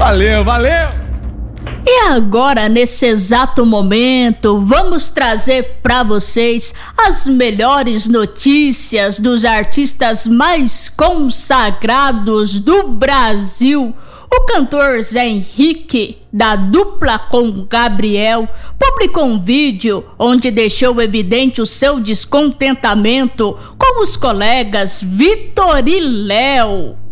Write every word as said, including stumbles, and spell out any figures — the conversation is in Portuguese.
Valeu, valeu! E agora, nesse exato momento, vamos trazer para vocês as melhores notícias dos artistas mais consagrados do Brasil. O cantor Zé Henrique, da dupla com Gabriel, publicou um vídeo onde deixou evidente o seu descontentamento com os colegas Vitor e Léo.